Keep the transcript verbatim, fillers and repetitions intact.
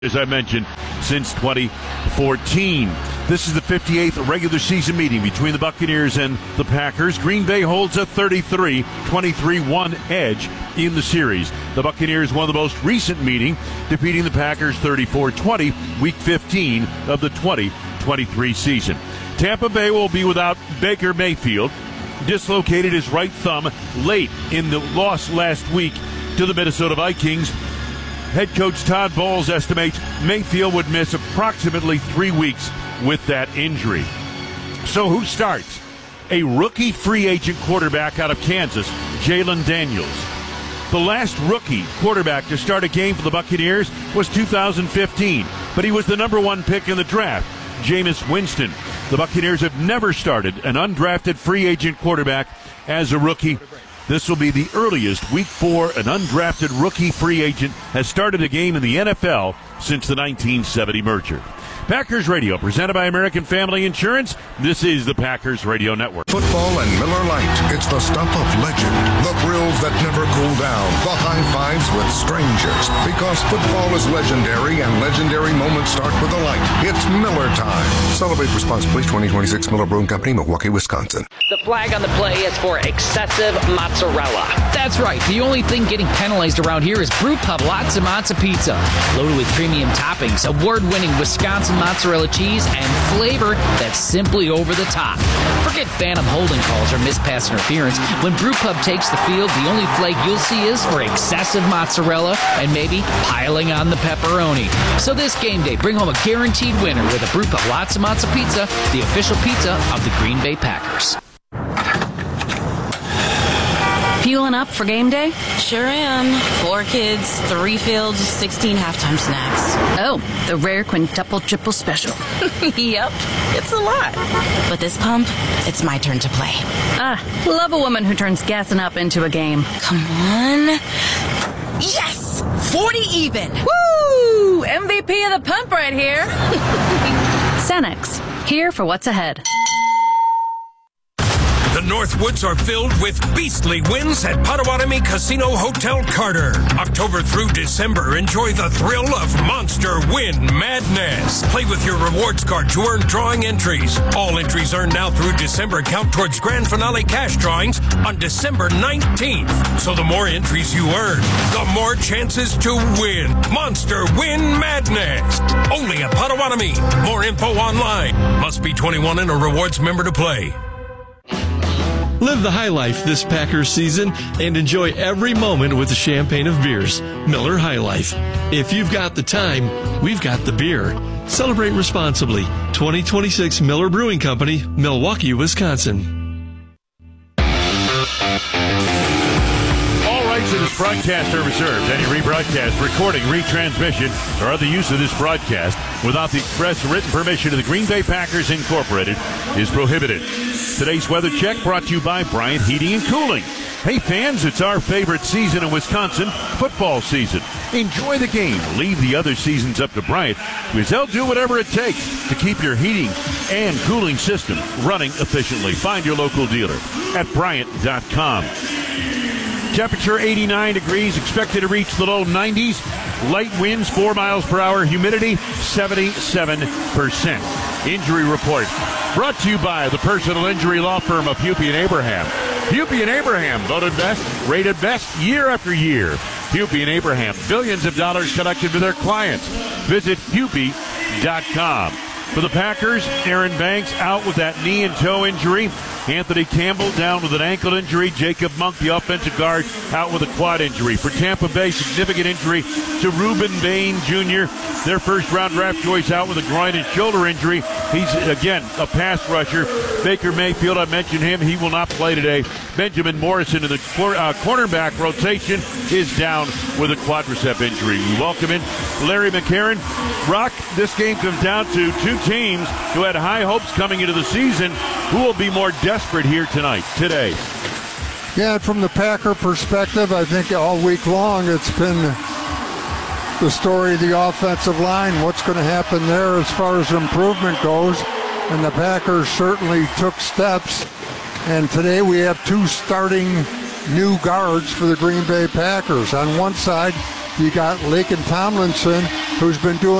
as I mentioned, since twenty fourteen. This is the fifty-eighth regular season meeting between the Buccaneers and the Packers. Green Bay holds a thirty-three twenty-three one edge in the series. The Buccaneers won the most recent meeting, defeating the Packers thirty-four twenty, week fifteen of the twenty twenty-three season. Tampa Bay will be without Baker Mayfield. Dislocated his right thumb late in the loss last week to the Minnesota Vikings. Head coach Todd Bowles estimates Mayfield would miss approximately three weeks with that injury. So who starts? A rookie free agent quarterback out of Kansas, Jalen Daniels. The last rookie quarterback to start a game for the Buccaneers was two thousand fifteen, but he was the number one pick in the draft, Jameis Winston. The Buccaneers have never started an undrafted free agent quarterback as a rookie. This will be the earliest week four an undrafted rookie free agent has started a game in the N F L since the nineteen seventy merger. Packers Radio, presented by American Family Insurance. This is the Packers Radio Network. Football and Miller Lite. It's the stuff of legend. The thrills that never cool down. The high fives with strangers. Because football is legendary, and legendary moments start with a light. It's Miller time. Celebrate responsibly. twenty twenty-six Miller Brewing Company, Milwaukee, Wisconsin. The flag on the play is for excessive mozzarella. That's right. The only thing getting penalized around here is Brew Pub Lots of Mozza Pizza. Loaded with premium toppings, award-winning Wisconsin mozzarella cheese, and flavor that's simply over the top. Forget phantom holding calls or mispass interference. When Brew Pub takes the field, the only flag you'll see is for excessive mozzarella and maybe piling on the pepperoni. So this game day, bring home a guaranteed winner with a Brew Pub Lots of Mozza Pizza, the official pizza of the Green Bay Packers. Fueling up for game day? Sure am. Four kids, three fields, sixteen halftime snacks. Oh, the rare quintuple triple special. Yep, it's a lot. But this pump, it's my turn to play. Ah, love a woman who turns gassing up into a game. Come on. Yes! forty even. Woo! M V P of the pump right here. Cenex, here for what's ahead. The Northwoods are filled with beastly wins at Potawatomi Casino Hotel Carter. October through December, enjoy the thrill of Monster Win Madness. Play with your rewards card to earn drawing entries. All entries earned now through December count towards grand finale cash drawings on December nineteenth. So the more entries you earn, the more chances to win. Monster Win Madness. Only at Potawatomi. More info online. Must be twenty-one and a rewards member to play. Live the high life this Packers season and enjoy every moment with the champagne of beers, Miller High Life. If you've got the time, we've got the beer. Celebrate responsibly. twenty twenty-six Miller Brewing Company, Milwaukee, Wisconsin. To this broadcast are reserved. Any rebroadcast, recording, retransmission, or other use of this broadcast without the express written permission of the Green Bay Packers Incorporated is prohibited. Today's weather check brought to you by Bryant Heating and Cooling. Hey fans, it's our favorite season in Wisconsin, football season. Enjoy the game. Leave the other seasons up to Bryant, because they'll do whatever it takes to keep your heating and cooling system running efficiently. Find your local dealer at Bryant dot com. Temperature eighty-nine degrees, expected to reach the low nineties. Light winds, four miles per hour. Humidity, seventy-seven percent. Injury report brought to you by the personal injury law firm of Hupy and Abraham. Hupy and Abraham, voted best, rated best year after year. Hupy and Abraham, billions of dollars collected to their clients. Visit Hupy dot com. For the Packers, Aaron Banks out with that knee and toe injury. Anthony Campbell down with an ankle injury. Jacob Monk, the offensive guard, out with a quad injury. For Tampa Bay, significant injury to Reuben Bain Junior Their first-round draft choice out with a groin and shoulder injury. He's, again, a pass rusher. Baker Mayfield, I mentioned him. He will not play today. Benjamin Morrison in the cor- uh, cornerback rotation is down with a quadricep injury. We welcome in Larry McCarron. Rock, this game comes down to two teams who had high hopes coming into the season. Who will be more desperate here tonight, today? Yeah, from the Packer perspective, I think all week long it's been the story of the offensive line. What's going to happen there as far as improvement goes? And the Packers certainly took steps. And today we have two starting new guards for the Green Bay Packers. On one side, You got Laken Tomlinson, who's been doing